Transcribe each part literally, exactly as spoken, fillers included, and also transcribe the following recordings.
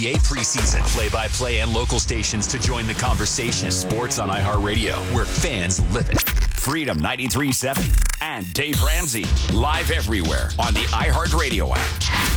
A preseason. Play-by-play and local stations to join the conversation. Sports on iHeartRadio, where fans live it. Freedom ninety-three point seven and Dave Ramsey, live everywhere on the iHeartRadio app.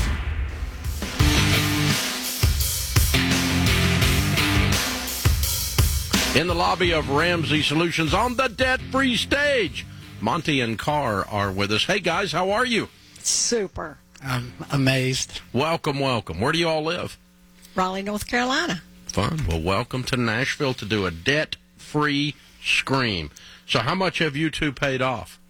In the lobby of Ramsey Solutions on the debt-free stage, Monty and Carr are with us. Hey, guys, how are you? Super. I'm amazed. Welcome, welcome. Where do you all live? Raleigh, North Carolina. Fun. Well, welcome to Nashville to do a debt-free scream. So how much have you two paid off?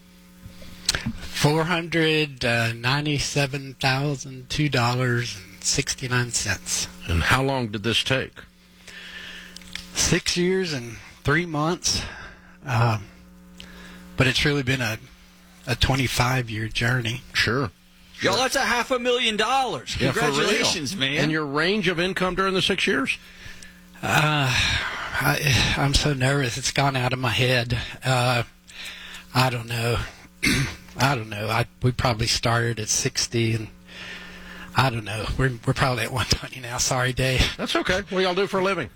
four hundred ninety-seven thousand two dollars and sixty-nine cents. And how long did this take? Six years and three months. Uh, but it's really been a, a twenty-five-year journey. Sure. Yo, that's a half a million dollars. Yeah, Congratulations, man. And your range of income during the six years? Uh, I, I'm so nervous. It's gone out of my head. Uh, I don't know. I don't know. I, we probably started at sixty, and I don't know. We're we're probably at one twenty now. Sorry, Dave. That's okay. What do y'all do for a living?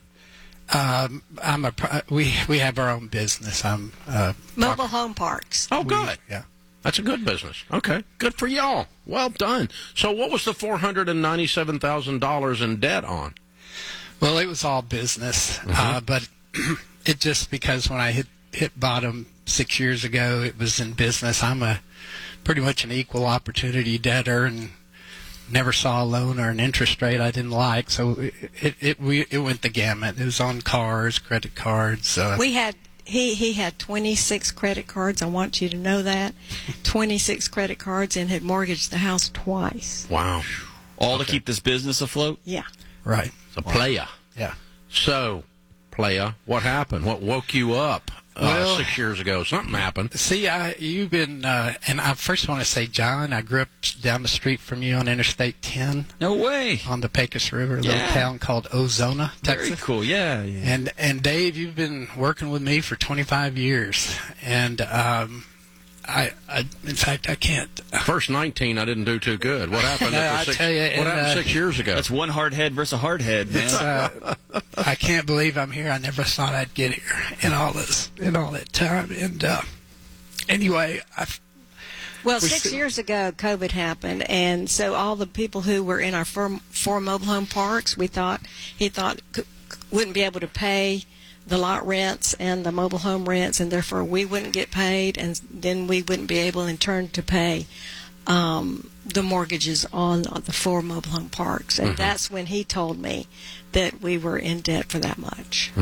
Um, I'm a we we have our own business. I'm uh, Mobile home parks. Oh, good. We, yeah. That's a good business. Okay, good for y'all. Well done. So what was the four hundred ninety-seven thousand dollars in debt on? Well, it was all business, Mm-hmm. uh, but it just because when I hit hit bottom six years ago, it was in business. I'm a pretty much an equal opportunity debtor and never saw a loan or an interest rate I didn't like. So it it it, we, it went the gamut. It was on cars, credit cards. Uh, We had he he had twenty-six credit cards. I want you to know that. twenty-six credit cards, and had mortgaged the house twice. Wow. All Okay. to keep this business afloat? Yeah. right. It's a playa. Yeah. So, playa, what happened? What woke you up uh, Well- six years ago? Something happened. See, I, you've been, uh, and I first want to say, John, I grew up down the street from you on Interstate ten No way. on the Pecos River, a little Yeah. town called Ozona, Texas. Very cool. Yeah. yeah. And and Dave, you've been working with me for twenty-five years, and um, I, I, in fact, I can't. First nineteen, I didn't do too good. What happened? No, after I six, tell you, what and, happened uh, six years ago? That's one hard head versus a hard head, man. It's, uh, I can't believe I'm here. I never thought I'd get here in all this, in all that time. And uh, anyway, I. Well, We six still- years ago, COVID happened, and so all the people who were in our four, four mobile home parks, we thought he thought c- c- wouldn't be able to pay the lot rents and the mobile home rents, and therefore we wouldn't get paid, and then we wouldn't be able in turn to pay um, the mortgages on the four mobile home parks. And that's when he told me that we were in debt for that much.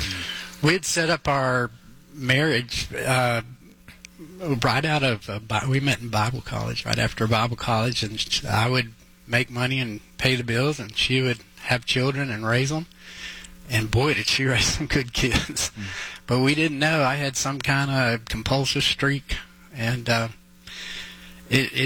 We had set up our marriage uh, right out of, uh, Bi- we met in Bible college, right after Bible college, and sh- I would make money and pay the bills, and she would have children and raise them. And boy, did she raise some good kids. But we didn't know I had some kind of compulsive streak, and uh, it, it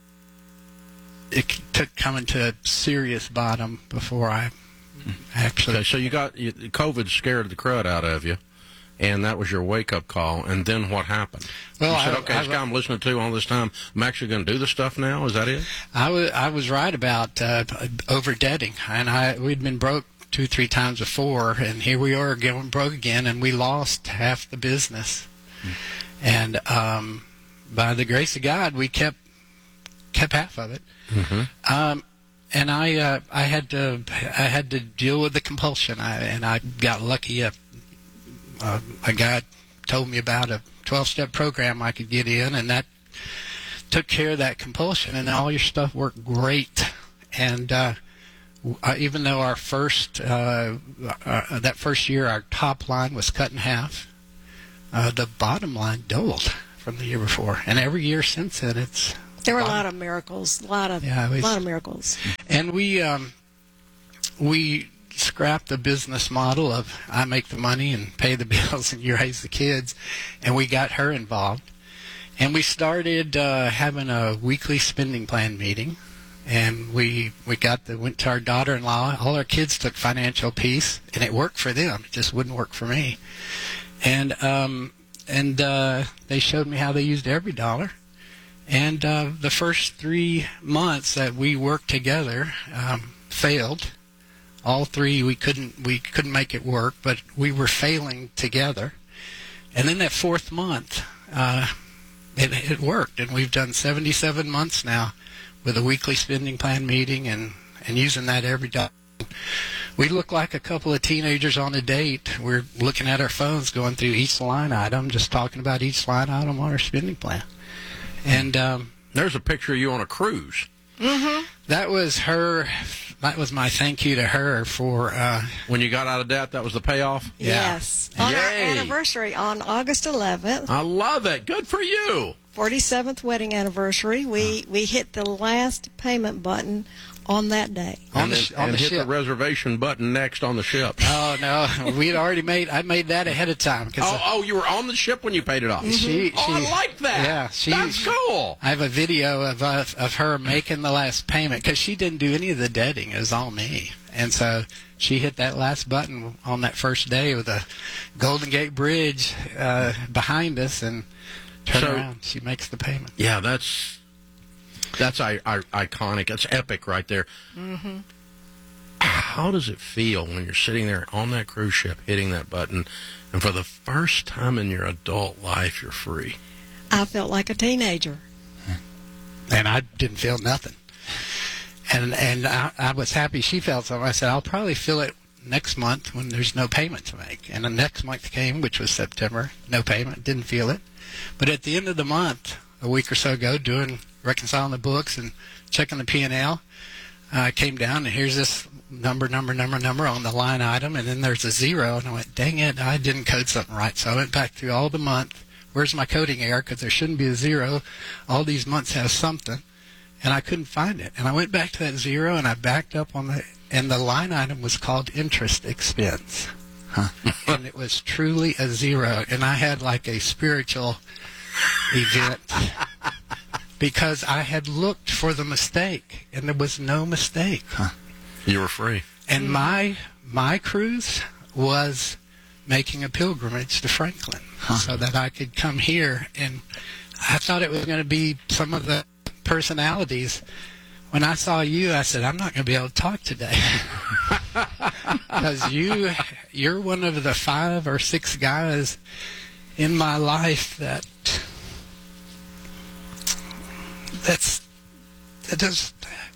it took coming to a serious bottom before I actually. Okay, so you got you, COVID scared the crud out of you, and that was your wake-up call. And then what happened? Well, you said, I- okay, I- this guy I'm listening to all this time, I'm actually going to do the stuff now? Is that it? I was I was right about uh, over debting, and I we'd been broke two three times before, and here we are going broke again, and we lost half the business. And um, by the grace of God, we kept kept half of it. Mm-hmm. Um, and I uh, I had to I had to deal with the compulsion, I, and I got lucky. Uh, uh, a guy told me about a twelve-step program I could get in, and that took care of that compulsion, and all your stuff worked great. And uh, uh, even though our first uh, uh, that first year our top line was cut in half, uh, the bottom line doubled from the year before, and every year since then it's. There were a lot of miracles, a lot of, Yeah, it was- lot of miracles. And we um, we scrapped the business model of I make the money and pay the bills and you raise the kids, and we got her involved. And we started uh, having a weekly spending plan meeting, and we we got the went to our daughter-in-law. All our kids took financial peace, and it worked for them. It just wouldn't work for me. And um, and uh, they showed me how they used every dollar. And uh, the first three months that we worked together um, failed. all three, we couldn't we couldn't make it work, but we were failing together. And then that fourth month, uh, it, it worked, and we've done seventy-seven months now with a weekly spending plan meeting and, and using that every day. We look like a couple of teenagers on a date. We're looking at our phones, going through each line item, just talking about each line item on our spending plan. And um, there's a picture of you on a cruise. Mm-hmm. That was her. That was my thank you to her for uh, when you got out of debt. That was the payoff. Yeah. Yes. On Yay. our anniversary on August eleventh. I love it. Good for you. forty-seventh wedding anniversary. We we hit the last payment button on that day. On and the, then, sh- on and the hit ship. the reservation button next on the ship. Oh no, we'd already made. I made that ahead of time. Cause Oh, oh, you were on the ship when you paid it off. She, Oh, I she- like that. Yeah, she, That's cool. I have a video of uh, of her making the last payment because she didn't do any of the debting. It was all me, and so she hit that last button on that first day with the Golden Gate Bridge uh, behind us, and turn So- around. She makes the payment. Yeah, that's that's I, I, iconic. That's epic right there. Mm-hmm. How does it feel when you're sitting there on that cruise ship hitting that button, and for the first time in your adult life, you're free? I felt like a teenager. And I didn't feel nothing. And and I, I was happy she felt something. I said, I'll probably feel it next month when there's no payment to make. And the next month came, which was September, no payment, didn't feel it. But at the end of the month, a week or so ago, doing reconciling the books and checking the P and L, I uh, came down, and here's this number, number, number, number on the line item, and then there's a zero. And I went, dang it, I didn't code something right. So I went back through all the month. Where's my coding error? Because there shouldn't be a zero. All these months have something. And I couldn't find it. And I went back to that zero, and I backed up on the, and the line item was called interest expense. Huh. And it was truly a zero. And I had like a spiritual event because I had looked for the mistake, and there was no mistake. Huh. You were free. And my my cruise was making a pilgrimage to Franklin Huh. so that I could come here. And I thought it was going to be some of the personalities. When I saw you, I said, I'm not going to be able to talk today. Because you, you're one of the five or six guys in my life that that's that does.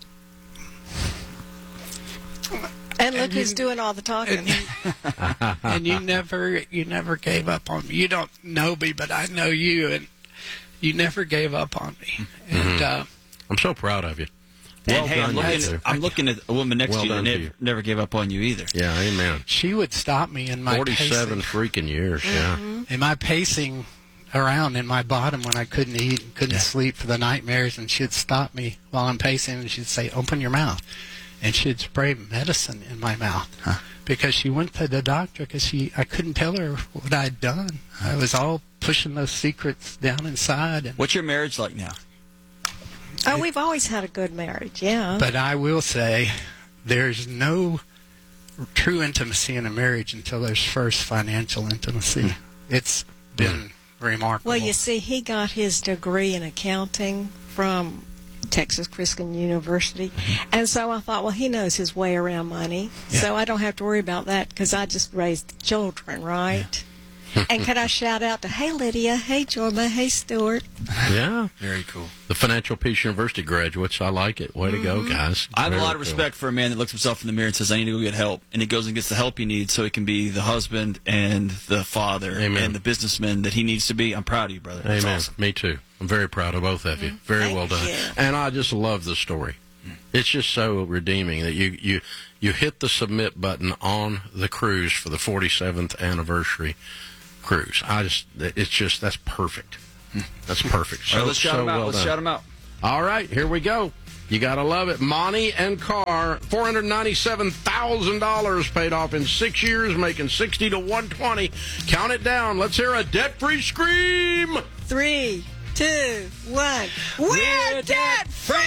And look And who's you- doing all the talking. And, and you never you never gave up on me. You don't know me, but I know you, and you never gave up on me. And uh, I'm so proud of you. And Well hey, I'm done, looking, you two. I'm looking at a woman next Well to you that done to never, you. never gave up on you either. Yeah, amen. she would stop me in my Forty-seven pacing, freaking years. Yeah. in my pacing around in my bottom when I couldn't eat and couldn't Yeah. sleep for the nightmares, and she'd stop me while I'm pacing, and she'd say, "Open your mouth," and she'd spray medicine in my mouth. Huh. Because she went to the doctor because she I couldn't tell her what I'd done. I was all pushing those secrets down inside. And, What's your marriage like now? Oh, we've always had a good marriage, yeah. but I will say, there's no true intimacy in a marriage until there's first financial intimacy. It's been remarkable. Well, you see, he got his degree in accounting from Texas Christian University, and so I thought, well, he knows his way around money, Yeah. so I don't have to worry about that because I just raised children, right? And can I shout out to, hey, Lydia, hey, Jorma, hey, Stuart. Yeah. Very cool. The Financial Peace University graduates. I like it. Way to go, guys. I have a Very lot of cool. respect for a man that looks himself in the mirror and says, I need to go get help. And he goes and gets the help he needs so he can be the husband and the father Amen. and the businessman that he needs to be. I'm proud of you, brother. That's Amen. awesome. Me too. I'm very proud of both of you. Very Thank well done. you. And I just love the story. It's just so redeeming that you, you, you hit the submit button on the cruise for the forty-seventh anniversary cruise. I just, it's just, that's perfect. That's perfect. So, All right, let's shout so him out. well let's done. shout him out. All right, here we go. You got to love it. Monty and Carr, four hundred ninety-seven thousand dollars paid off in six years, making sixty to one twenty. Count it down. Let's hear a debt-free scream. Three, two, one. We're debt free!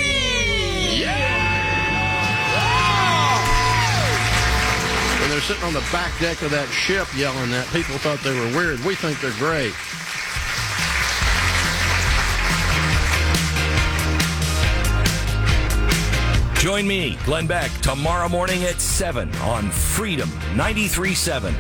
And they're sitting on the back deck of that ship yelling that. People thought they were weird. We think they're great. Join me, Glenn Beck, tomorrow morning at seven on Freedom ninety-three point seven.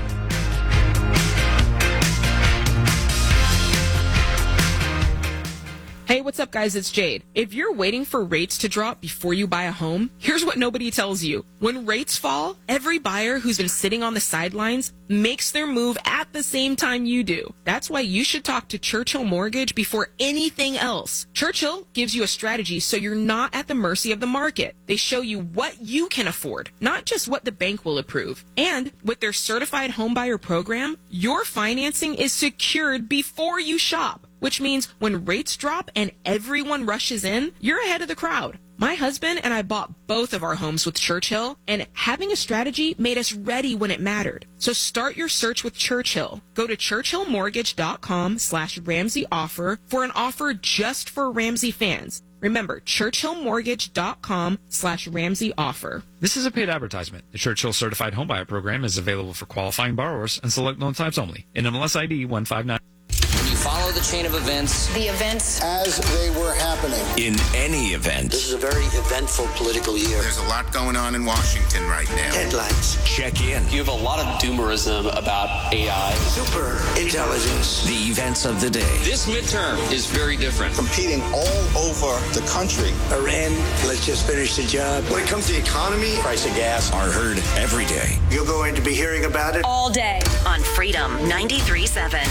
Hey, what's up, guys? It's Jade. If you're waiting for rates to drop before you buy a home, here's what nobody tells you. When rates fall, every buyer who's been sitting on the sidelines makes their move at the same time you do. That's why you should talk to Churchill Mortgage before anything else. Churchill gives you a strategy so you're not at the mercy of the market. They show you what you can afford, not just what the bank will approve. And with their certified homebuyer program, your financing is secured before you shop, which means when rates drop and everyone rushes in, you're ahead of the crowd. My husband and I bought both of our homes with Churchill, and having a strategy made us ready when it mattered. So start your search with Churchill. Go to churchillmortgage.com slash Ramsey offer for an offer just for Ramsey fans. Remember, churchillmortgage.com slash Ramsey offer. This is a paid advertisement. The Churchill Certified Homebuyer Program is available for qualifying borrowers and select loan types only. N M L S I D one five nine. You follow the chain of events. The events as they were happening. In any event. This is a very eventful political year. There's a lot going on in Washington right now. Headlines. Check in. You have a lot of doomerism about A I. Super intelligence. The events of the day. This midterm is very different. Competing all over the country. Iran, let's just finish the job. When it comes to the economy, price of gas are heard every day. You're going to be hearing about it all day on Freedom ninety-three point seven.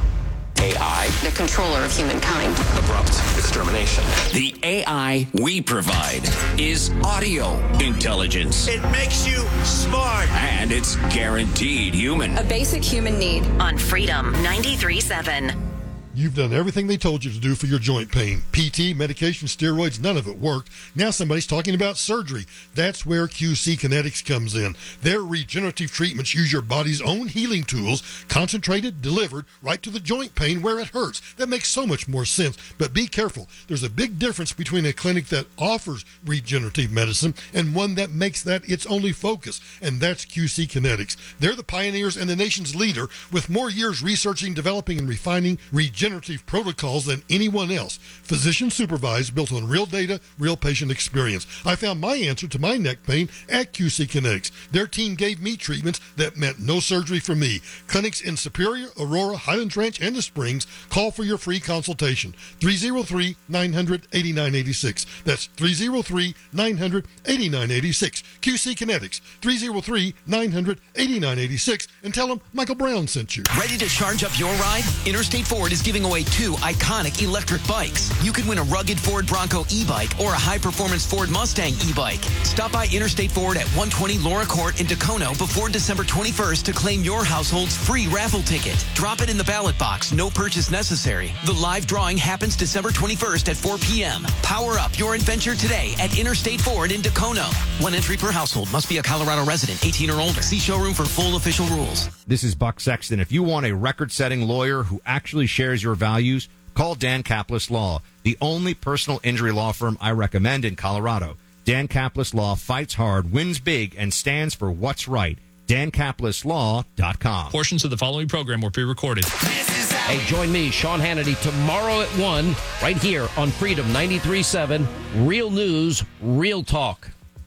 A I. The controller of humankind. Abrupt extermination. The A I we provide is audio intelligence. It makes you smart. And it's guaranteed human. A basic human need. On Freedom ninety-three point seven. You've done everything they told you to do for your joint pain. P T, medication, steroids, none of it worked. Now somebody's talking about surgery. That's where Q C Kinetics comes in. Their regenerative treatments use your body's own healing tools, concentrated, delivered right to the joint pain where it hurts. That makes so much more sense. But be careful. There's a big difference between a clinic that offers regenerative medicine and one that makes that its only focus, and that's Q C Kinetics. They're the pioneers and the nation's leader with more years researching, developing, and refining regenerative regenerative protocols than anyone else. Physician supervised, built on real data, real patient experience. I found my answer to my neck pain at Q C Kinetics. Their team gave me treatments that meant no surgery for me. Clinics in Superior, Aurora, Highlands Ranch, and the Springs. Call for your free consultation. three oh three, nine hundred, eighty-nine eighty-six. That's three oh three, nine hundred, eighty-nine eighty-six. Q C Kinetics, three oh three, nine hundred, eighty-nine eighty-six. And tell them Michael Brown sent you. Ready to charge up your ride? Interstate Ford is giving away two iconic electric bikes. You could win a rugged Ford Bronco e-bike or a high-performance Ford Mustang e-bike. Stop by Interstate Ford at one twenty Laura Court in Dacono before December twenty-first to claim your household's free raffle ticket. Drop it in the ballot box. No purchase necessary. The live drawing happens December twenty-first at four p.m. Power up your adventure today at Interstate Ford in Dacono. One entry per household. Must be a Colorado resident, eighteen or older. See showroom for full official rules. This is Buck Sexton. If you want a record-setting lawyer who actually shares your values, call Dan Kaplis Law, the only personal injury law firm I recommend in Colorado. Dan Kaplis Law fights hard, wins big, and stands for what's right. Dan Kaplis Law dot com. Portions of the following program were pre-recorded. Hey, join me, Sean Hannity, tomorrow at one, right here on Freedom ninety-three point seven. Real news, real talk.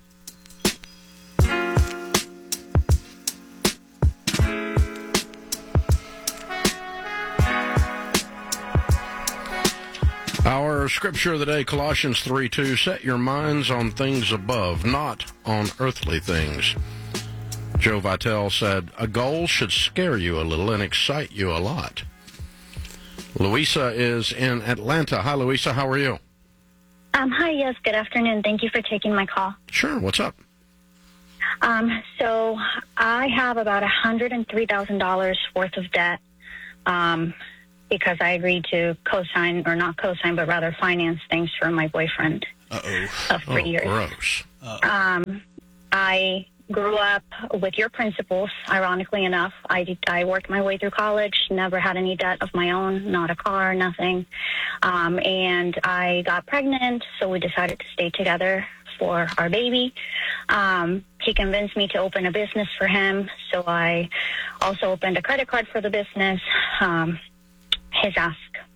Our scripture of the day, Colossians three two, set your minds on things above, not on earthly things. Joe Vitale said, a goal should scare you a little and excite you a lot. Louisa is in Atlanta. Hi, Louisa. How are you? Um, hi, yes, good afternoon. Thank you for taking my call. Sure. What's up? Um, so I have about one hundred three thousand dollars worth of debt um, because I agreed to co-sign, or not co-sign, but rather finance things for my boyfriend Uh-oh. of three oh, years. Gross. Uh-oh. Um, I grew up with your principles, ironically enough. I, I worked my way through college, never had any debt of my own, not a car, nothing. Um, and I got pregnant, so we decided to stay together for our baby. Um, he convinced me to open a business for him, so I also opened a credit card for the business, um, his ask.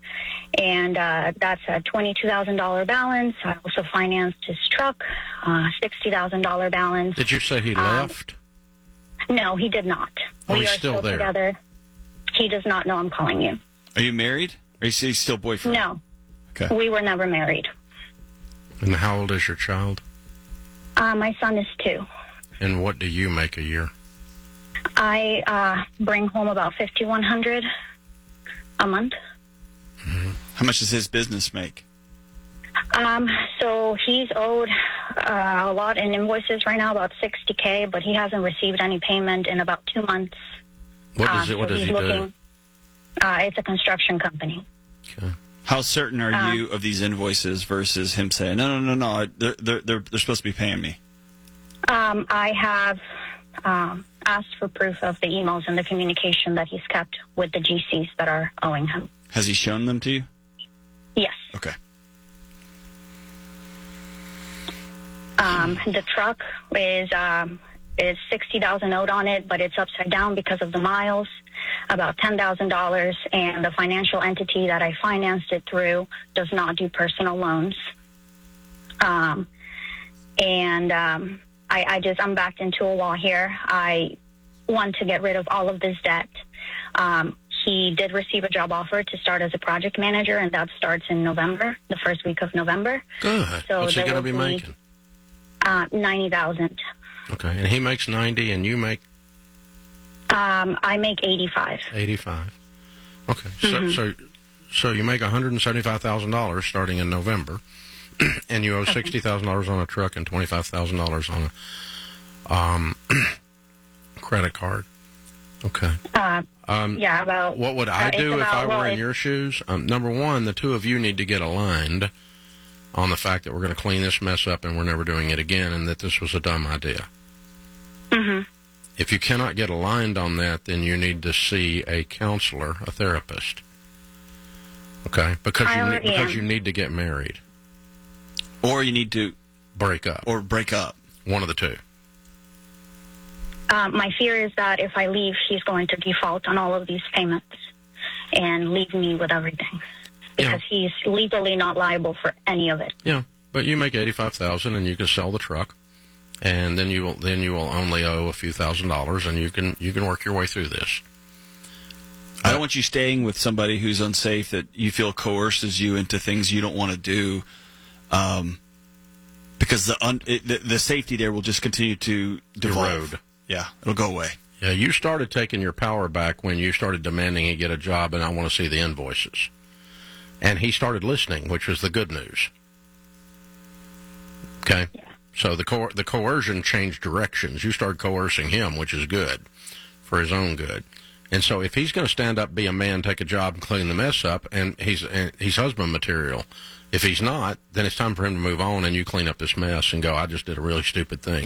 and uh, that's a twenty-two thousand dollars balance. I also financed his truck, uh, sixty thousand dollars balance. Did you say he Um, left? No, he did not. Oh, we he's are still still there. together. He does not know I'm calling you. Are you married? Or is he still boyfriend? No, Okay. we were never married. And how old is your child? Uh, my son is two. And what do you make a year? I uh, bring home about fifty-one hundred dollars a month. How much does his business make? Um, so he's owed uh, a lot in invoices right now, about sixty K, but he hasn't received any payment in about two months. What Uh, does it? What so does he's he do? looking, Uh, it's a construction company. How certain are Uh, you of these invoices versus him saying, no, no, no, no, they're, they're, they're, they're supposed to be paying me? Um, I have um, asked for proof of the emails and the communication that he's kept with the G Cs that are owing him. Has he shown them to you? Yes. Okay. Um, the truck is um, is sixty thousand owed on it, but it's upside down because of the miles, about ten thousand dollars, and the financial entity that I financed it through does not do personal loans. Um, and um, I, I just I'm backed into a wall here. I want to get rid of all of this debt. Um, he did receive a job offer to start as a project manager, and that starts in November, the first week of November. Good. So What's he there going to will be be- making? Uh, ninety thousand. Okay, and he makes ninety, and you make Um, I make eighty-five. eighty-five. Okay, Mhm. so so so you make one hundred and seventy-five thousand dollars starting in November, and you owe sixty thousand dollars on a truck and twenty-five thousand dollars on a um, credit card. Okay. Uh, Um, yeah, about. What would I uh, it's do if about- I were well, in it- your shoes? Um, number one, the two of you need to get aligned on the fact that we're going to clean this mess up and we're never doing it again, and that this was a dumb idea. Mhm. If you cannot get aligned on that, then you need to see a counselor, a therapist. Okay, because I you ne- already because am. you need to get married Or you need to break up. Or break up. One of the two. Uh, my fear is that if I leave, he's going to default on all of these payments and leave me with everything because he's legally not liable for any of it. Yeah, but you make eighty-five thousand, and you can sell the truck, and then you will then you will only owe a few thousand dollars, and you can you can work your way through this. I don't want you staying with somebody who's unsafe that you feel coerces you into things you don't want to do, um, because the, un, it, the the safety there will just continue to devolve. Erode. Yeah, it'll go away. Yeah, you started taking your power back when you started demanding he get a job, and I want to see the invoices. And he started listening, which was the good news. Okay? So the coer- the coercion changed directions. You started coercing him, which is good, for his own good. And so if he's going to stand up, be a man, take a job, and clean the mess up, and he's and he's husband material. If he's not, then it's time for him to move on, and you clean up this mess and go, I just did a really stupid thing.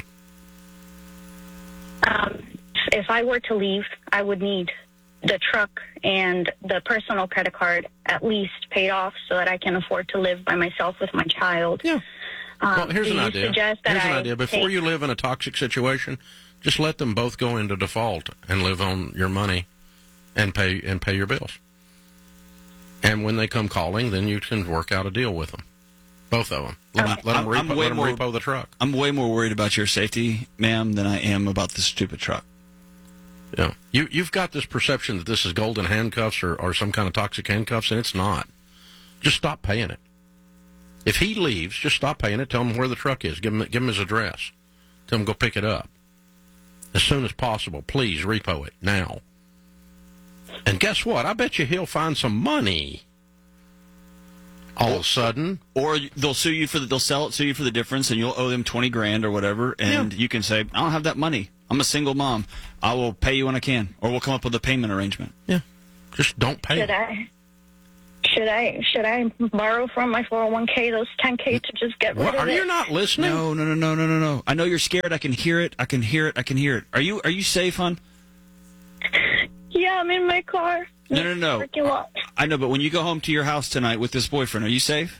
Um, if I were to leave, I would need the truck and the personal credit card at least paid off so that I can afford to live by myself with my child. Yeah. Um, Well, here's do an you idea. suggest that Here's an I idea. Before take- you live in a toxic situation, just let them both go into default and live on your money and pay and pay your bills. And when they come calling, then you can work out a deal with them, both of them. Let, them, let them, I'm- repo, I'm let way them more- repo the truck. I'm way more worried about your safety, ma'am, than I am about this stupid truck. Yeah, you you've got this perception that this is golden handcuffs or, or some kind of toxic handcuffs, and it's not. Just stop paying it. If he leaves, just stop paying it. Tell him where the truck is. Give him give him his address. Tell him go pick it up as soon as possible. Please repo it now. And guess what? I bet you he'll find some money. All of a sudden, or they'll sue you for the, they'll sell it, sue you for the difference, and you'll owe them twenty grand or whatever, and Yeah. you can say, I don't have that money. I'm a single mom. I will pay you when I can, or we'll come up with a payment arrangement. Yeah, just don't pay. Should I? Should I? Should I borrow from my four oh one k those ten k to just get rid What, of are it? you not listening? No, no, no, no, no, no, no. I know you're scared. I can hear it. I can hear it. I can hear it. Are you Are you safe, hon? Yeah, I'm in my car. No, no, no. Freaking lot. I know, but when you go home to your house tonight with this boyfriend, are you safe?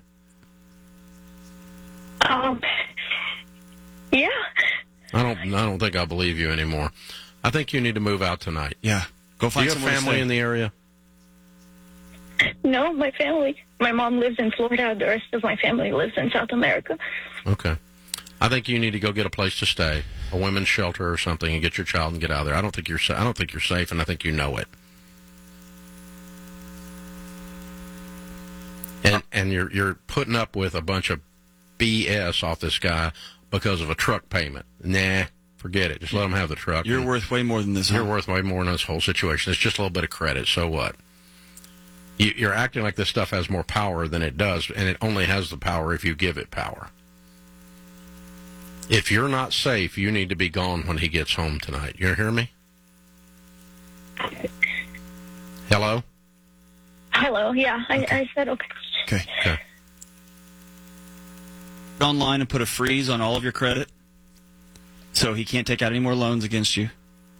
Um. Yeah. I don't. I don't think I believe you anymore. I think you need to move out tonight. Yeah, go find Do you have somewhere to family stay. in the area? No, my family. My mom lives in Florida. The rest of my family lives in South America. Okay. I think you need to go get a place to stay, a women's shelter or something, and get your child and get out of there. I don't think you're. Sa- I don't think you're safe, and I think you know it. And and you're you're putting up with a bunch of B S off this guy because of a truck payment. Nah, forget it. Just let him have the truck. You're worth way more than this. You're huh? worth way more than this whole situation. It's just a little bit of credit. So what? You, you're acting like this stuff has more power than it does, and it only has the power if you give it power. If you're not safe, you need to be gone when he gets home tonight. You hear me? Hello? Hello, yeah, I, Okay. I said okay. Okay. Okay. Go online and put a freeze on all of your credit, so he can't take out any more loans against you.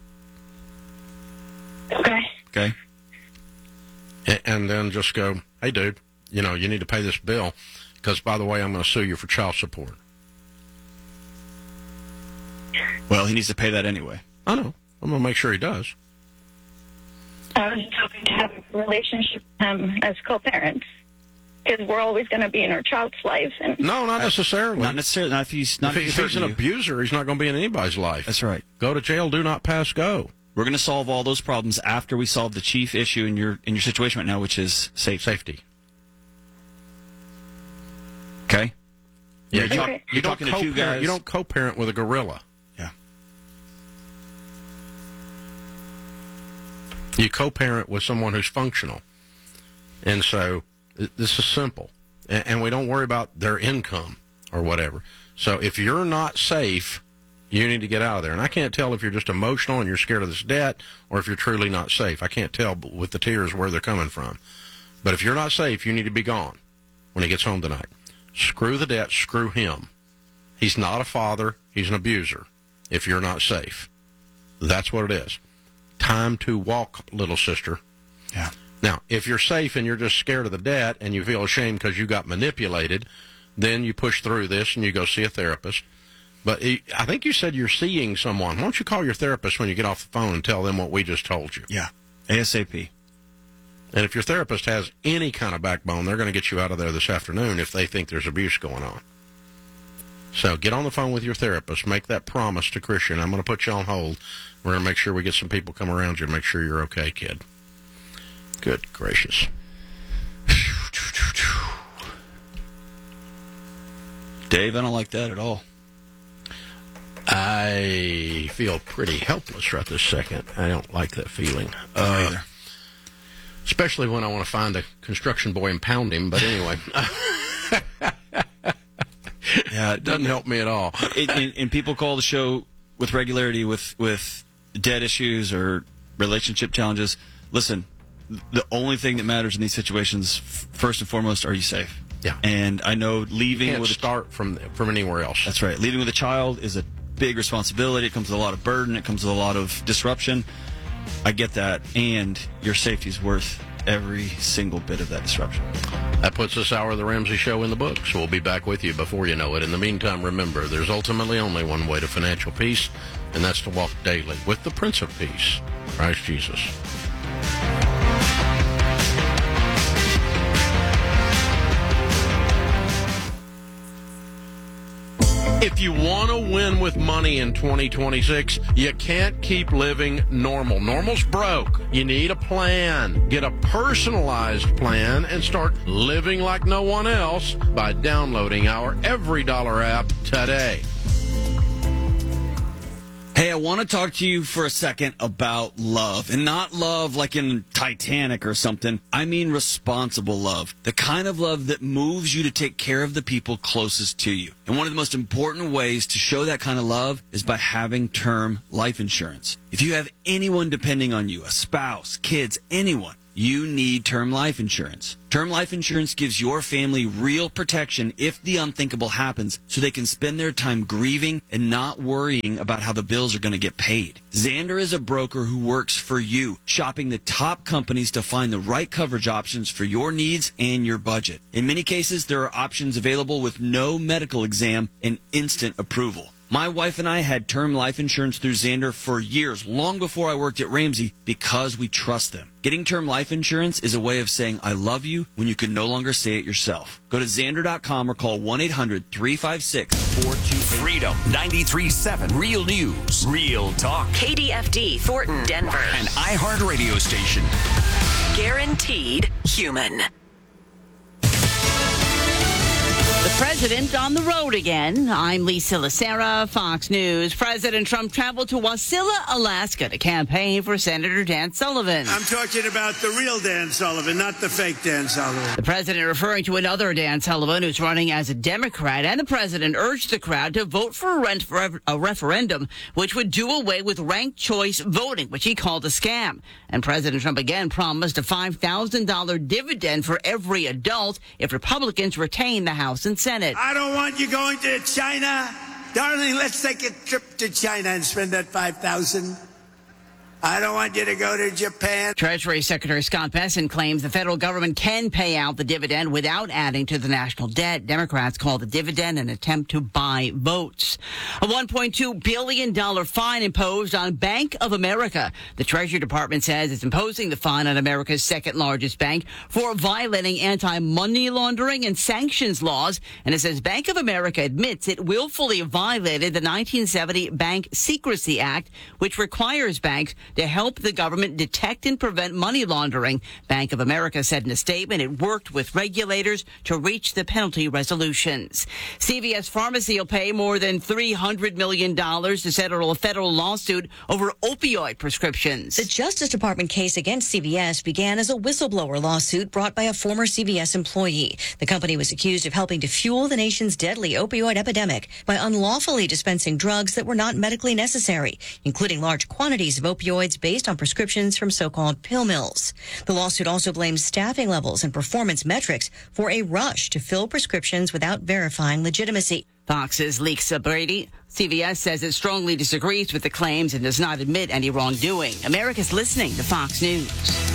Okay. Okay. And, and then just go, hey, dude, you know, you need to pay this bill because, by the way, I'm going to sue you for child support. Well, he needs to pay that anyway. I know. I'm going to make sure he does. I was just hoping to have a relationship with him as co-parents, because we're always going to be in our child's life. And No, not necessarily. Not necessarily. Not if he's not if, he, if he's an you. abuser, he's not going to be in anybody's life. That's right. Go to jail, do not pass go. We're going to solve all those problems after we solve the chief issue in your in your situation right now, which is safe. Safety. Okay? Yeah, You're, you, talk- Okay. you're talking to two co-parent- guys. You don't co-parent with a gorilla. Yeah. You co-parent with someone who's functional. And so th- this is simple. And, and we don't worry about their income or whatever. So if you're not safe, you need to get out of there. And I can't tell if you're just emotional and you're scared of this debt or if you're truly not safe. I can't tell with the tears where they're coming from. But if you're not safe, you need to be gone when he gets home tonight. Screw the debt, screw him. He's not a father, he's an abuser if you're not safe. That's what it is. Time to walk, little sister. Yeah. Now, if you're safe and you're just scared of the debt and you feel ashamed because you got manipulated, then you push through this and you go see a therapist. But I think you said you're seeing someone. Why don't you call your therapist when you get off the phone and tell them what we just told you? Yeah. ASAP. And if your therapist has any kind of backbone, they're going to get you out of there this afternoon if they think there's abuse going on. So get on the phone with your therapist. Make that promise to Christian. I'm going to put you on hold. We're going to make sure we get some people come around you and make sure you're okay, kid. Good gracious. Dave, I don't like that at all. I feel pretty helpless right this second. I don't like that feeling. Uh, Uh, especially when I want to find a construction boy and pound him. But anyway. Yeah, it doesn't help me at all. It, and, and people call the show with regularity with, with debt issues or relationship challenges. Listen, the only thing that matters in these situations, f- first and foremost, are you safe? Yeah. And I know leaving You can't with a, start from from anywhere else. that's right. Leaving with a child is a big responsibility. It comes with a lot of burden. It comes with a lot of disruption. I get that, and your safety is worth every single bit of that disruption. That puts this hour of the Ramsey Show in the books. We'll be back with you before you know it. In the meantime, remember, there's ultimately only one way to financial peace, and that's to walk daily with the Prince of Peace, Christ Jesus. If you want to win with money in twenty twenty-six, you can't keep living normal. Normal's broke. You need a plan. Get a personalized plan and start living like no one else by downloading our Every Dollar app today. Hey, I want to talk to you for a second about love, and not love like in Titanic or something. I mean responsible love, the kind of love that moves you to take care of the people closest to you. And one of the most important ways to show that kind of love is by having term life insurance. If you have anyone depending on you, a spouse, kids, anyone, you need term life insurance. Term life insurance gives your family real protection if the unthinkable happens, so they can spend their time grieving and not worrying about how the bills are going to get paid. Xander is a broker who works for you, shopping the top companies to find the right coverage options for your needs and your budget. In many cases, there are options available with no medical exam and instant approval. My wife and I had term life insurance through Xander for years, long before I worked at Ramsey, because we trust them. Getting term life insurance is a way of saying I love you when you can no longer say it yourself. Go to Xander dot com or call one eight hundred three five six four two eight. Freedom ninety-three point seven. Real news. Real talk. K D F D, Thornton, Denver. An iHeart radio station. Guaranteed human. The president on the road again. I'm Lisa Lacera, Fox News. President Trump traveled to Wasilla, Alaska to campaign for Senator Dan Sullivan. I'm talking about the real Dan Sullivan, not the fake Dan Sullivan. The president referring to another Dan Sullivan who's running as a Democrat, and the president urged the crowd to vote for a, rent for a referendum which would do away with ranked choice voting, which he called a scam. And President Trump again promised a five thousand dollars dividend for every adult if Republicans retain the House and Senate. I don't want you going to China. Darling, let's take a trip to China and spend that five thousand dollars. I don't want you to go to Japan. Treasury Secretary Scott Bessent claims the federal government can pay out the dividend without adding to the national debt. Democrats call the dividend an attempt to buy votes. A one point two billion dollars fine imposed on Bank of America. The Treasury Department says it's imposing the fine on America's second largest bank for violating anti-money laundering and sanctions laws. And it says Bank of America admits it willfully violated the nineteen seventy Bank Secrecy Act, which requires banks to help the government detect and prevent money laundering. Bank of America said in a statement it worked with regulators to reach the penalty resolutions. C V S Pharmacy will pay more than three hundred million dollars to settle a federal lawsuit over opioid prescriptions. The Justice Department case against C V S began as a whistleblower lawsuit brought by a former C V S employee. The company was accused of helping to fuel the nation's deadly opioid epidemic by unlawfully dispensing drugs that were not medically necessary, including large quantities of opioids based on prescriptions from so-called pill mills. The lawsuit also blames staffing levels and performance metrics for a rush to fill prescriptions without verifying legitimacy. Fox's Lisa Brady. C V S says it strongly disagrees with the claims and does not admit any wrongdoing. America's listening to Fox News.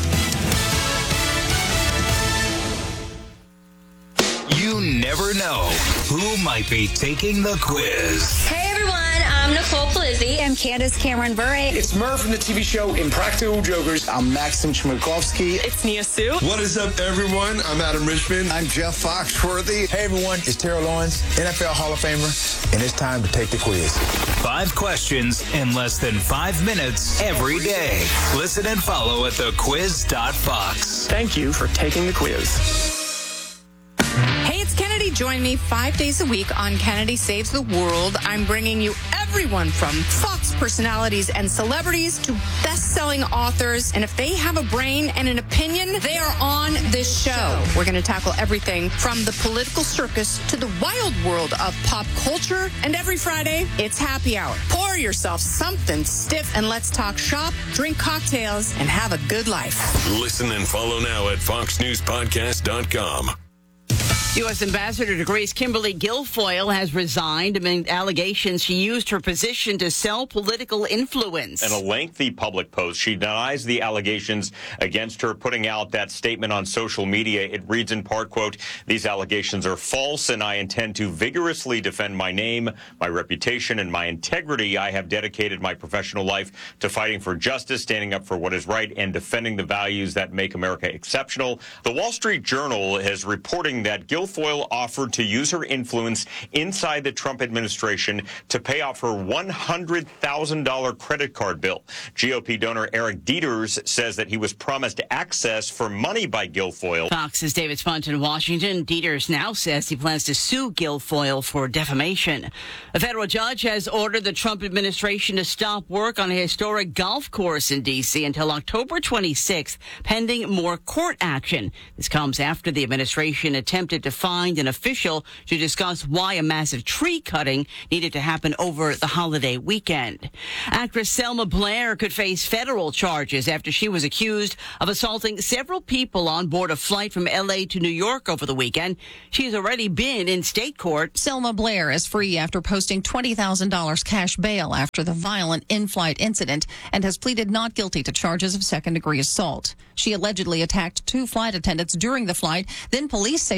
You never know who might be taking the quiz. Hey everyone, I'm Nicole Plizzi. I'm Candace Cameron Bure. It's Murph from the T V show Impractical Jokers. I'm Maxim Chmerkovsky. It's Nia Sue. What is up, everyone? I'm Adam Richmond. I'm Jeff Foxworthy. Hey everyone, it's Terrell Owens, N F L Hall of Famer, and it's time to take the quiz. Five questions in less than five minutes every day. Listen and follow at the quiz dot fox. Thank you for taking the quiz. Hey, it's Kennedy. Join me five days a week on Kennedy Saves the World. I'm bringing you everyone from Fox personalities and celebrities to best-selling authors. And if they have a brain and an opinion, they are on this show. We're going to tackle everything from the political circus to the wild world of pop culture. And every Friday, it's happy hour. Pour yourself something stiff and let's talk shop, drink cocktails, and have a good life. Listen and follow now at fox news podcast dot com. U S Ambassador to Greece Kimberly Guilfoyle has resigned amid allegations she used her position to sell political influence. In a lengthy public post, she denies the allegations against her, putting out that statement on social media. It reads in part, quote, "These allegations are false, and I intend to vigorously defend my name, my reputation, and my integrity. I have dedicated my professional life to fighting for justice, standing up for what is right, and defending the values that make America exceptional." The Wall Street Journal is reporting that Guilfoyle Guilfoyle offered to use her influence inside the Trump administration to pay off her one hundred thousand dollars credit card bill. G O P donor Eric Dieters says that he was promised access for money by Guilfoyle. Fox's David Spunt in Washington. Dieters now says he plans to sue Guilfoyle for defamation. A federal judge has ordered the Trump administration to stop work on a historic golf course in D C until October twenty-sixth, pending more court action. This comes after the administration attempted to find an official to discuss why a massive tree cutting needed to happen over the holiday weekend. Actress Selma Blair could face federal charges after she was accused of assaulting several people on board a flight from L A to New York over the weekend. She's already been in state court. Selma Blair is free after posting twenty thousand dollars cash bail after the violent in-flight incident and has pleaded not guilty to charges of second-degree assault. She allegedly attacked two flight attendants during the flight. Then police say she kicked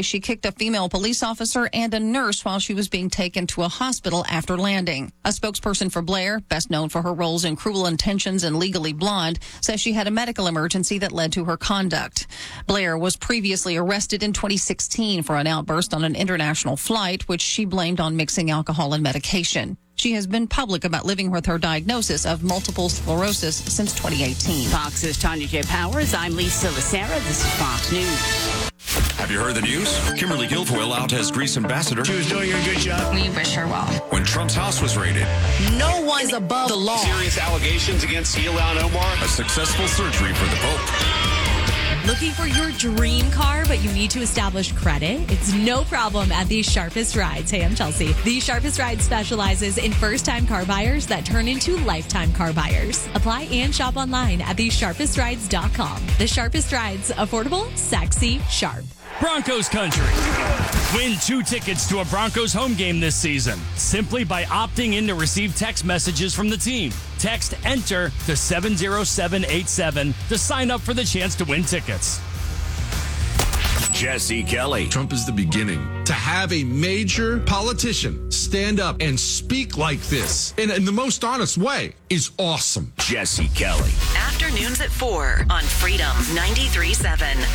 kicked a female police officer and a nurse while she was being taken to a hospital after landing. A spokesperson for Blair, best known for her roles in Cruel Intentions and Legally Blonde, says she had a medical emergency that led to her conduct. Blair was previously arrested in twenty sixteen for an outburst on an international flight, which she blamed on mixing alcohol and medication. She has been public about living with her diagnosis of multiple sclerosis since twenty eighteen. Fox's Tanya J. Powers. I'm Lisa Lacera. This is Fox News. Have you heard the news? Kimberly Guilfoyle out as Greece ambassador. She was doing a good job. We wish her well. When Trump's house was raided. No one is above the law. Serious allegations against Ilhan Omar. A successful surgery for the Pope. Looking for your dream car, but you need to establish credit? It's no problem at The Sharpest Rides. Hey, I'm Chelsea. The Sharpest Rides specializes in first-time car buyers that turn into lifetime car buyers. Apply and shop online at the sharpest rides dot com. The Sharpest Rides. Affordable, sexy, sharp. Broncos country. Win two tickets to a Broncos home game this season simply by opting in to receive text messages from the team. Text ENTER to seven zero seven eight seven to sign up for the chance to win tickets. Jesse Kelly. Trump is the beginning. To have a major politician stand up and speak like this in, in the most honest way is awesome. Jesse Kelly. Afternoons at four on Freedom ninety-three point seven.